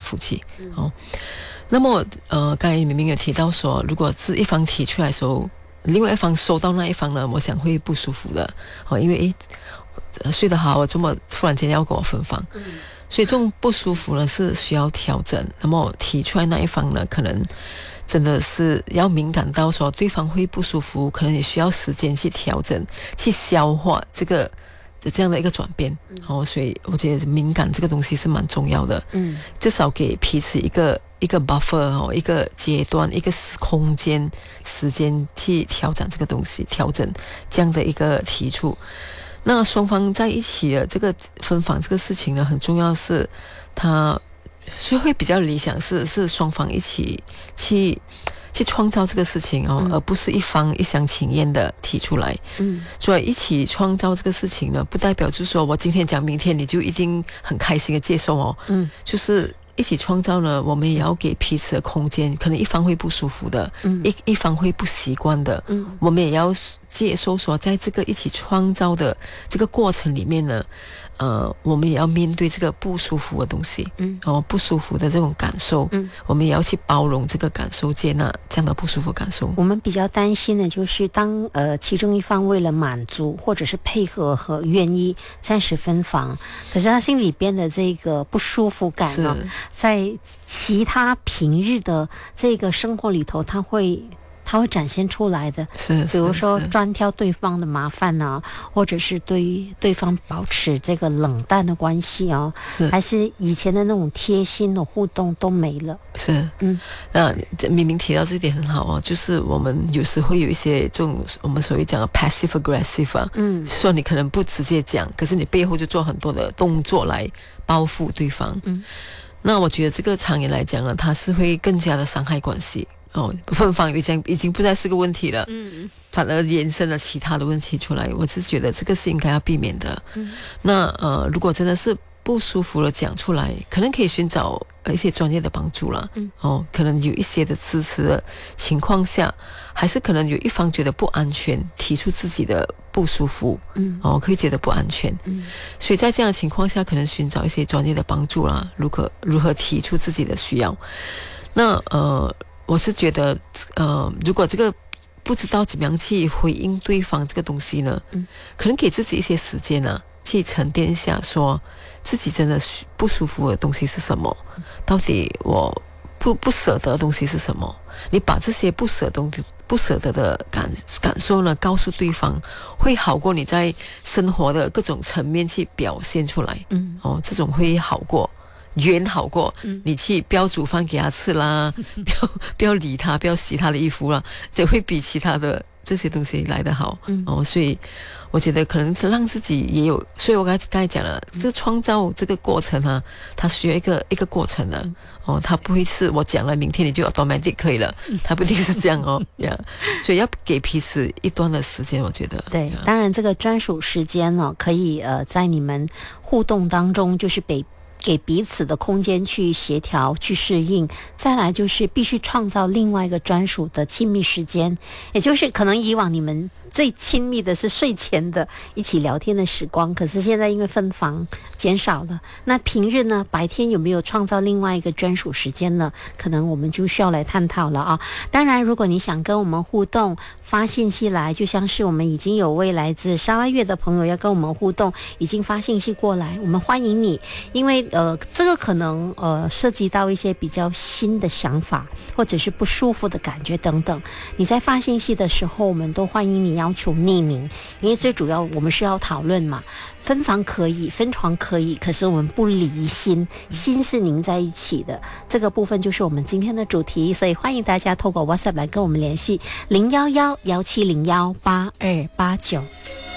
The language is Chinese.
夫妻。那么刚才明明有提到说，如果是一方提出来的时候，另外一方收到那一方呢，我想会不舒服的。因为睡得好，我这么突然间要跟我分房，所以这种不舒服呢是需要调整。那么提出来那一方呢，可能真的是要敏感到说对方会不舒服，可能也需要时间去调整、去消化这样的一个转变。所以我觉得敏感这个东西是蛮重要的。至少给彼此一个 buffer， 一个阶段，一个空间、时间去调整这个东西，调整这样的一个提出。那双方在一起的这个分房这个事情呢，很重要是所以会比较理想是双方一起去创造这个事情而不是一方一厢情愿的提出来。所以一起创造这个事情呢，不代表就是说我今天讲明天你就一定很开心的接受就是一起创造呢，我们也要给彼此的空间，可能一方会不舒服的，一方会不习惯的，我们也要接受说，在这个一起创造的这个过程里面呢，我们也要面对这个不舒服的东西，不舒服的这种感受，我们也要去包容这个感受，接纳这样的不舒服感受。 我们比较担心的就是当其中一方为了满足或者是配合和愿意暂时分房，可是他心里边的这个不舒服感呢，在其他平日的这个生活里头，他会展现出来的。比如说专挑对方的麻烦啊，或者是对方保持这个冷淡的关系啊，还是以前的那种贴心的互动都没了。 明明提到这点很好就是我们有时会有一些这种我们所谓讲的 passive aggressive 说你可能不直接讲，可是你背后就做很多的动作来报复对方。那我觉得这个长远来讲呢，它是会更加的伤害关系。分房已经不再是个问题了，反而延伸了其他的问题出来。我是觉得这个是应该要避免的。那如果真的是不舒服了讲出来，可能可以寻找一些专业的帮助了。可能有一些的支持的情况下，还是可能有一方觉得不安全，提出自己的不舒服，可以觉得不安全。所以在这样的情况下，可能寻找一些专业的帮助啦，如何提出自己的需要。那我是觉得如果这个不知道怎么样去回应对方这个东西呢，可能给自己一些时间呢，去沉淀一下，说自己真的不舒服的东西是什么，到底我不舍得的东西是什么。你把这些不舍得的感受呢告诉对方，会好过你在生活的各种层面去表现出来。这种会远好过你去不要煮饭给他吃啦，不要理他，不要洗他的衣服啦，这会比其他的这些东西来得好。所以我觉得可能是让自己也有，所以我刚才讲了，这创造这个过程它需要一个过程的。它不会是我讲了明天你就 automatic 可以了，它不一定是这样所以要给彼此一段的时间，我觉得。 对，当然这个专属时间呢，可以在你们互动当中，就是给彼此的空间去协调、去适应。再来就是必须创造另外一个专属的亲密时间，也就是可能以往你们最亲密的是睡前的一起聊天的时光，可是现在因为分房减少了。那平日呢，白天有没有创造另外一个专属时间呢？可能我们就需要来探讨了当然如果你想跟我们互动，发信息来，就像是我们已经有位来自沙拉越的朋友要跟我们互动，已经发信息过来，我们欢迎你。因为这个可能涉及到一些比较新的想法，或者是不舒服的感觉等等。你在发信息的时候，我们都欢迎你要求匿名，因为最主要我们是要讨论嘛，分房可以，分床可以，可是我们不离心，心是凝在一起的。这个部分就是我们今天的主题，所以欢迎大家透过 WhatsApp 来跟我们联系，011-1701-8289。